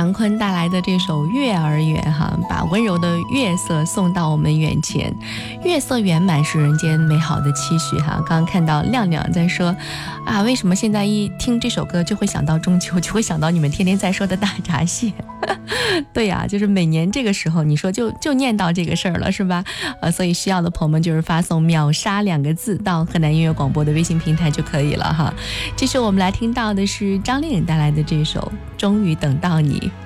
杨坤带来的这首《月儿圆》哈，把温柔的月色送到我们眼前。月色圆满是人间美好的期许哈。刚刚看到亮亮在说啊，为什么现在一听这首歌就会想到中秋，就会想到你们天天在说的大闸蟹？对呀，就是每年这个时候，你说就念到这个事儿了，是吧？所以需要的朋友们就是发送秒杀2个字到河南音乐广播的微信平台就可以了哈。这是我们来听到的是张靓颖带来的这首《终于等到你》。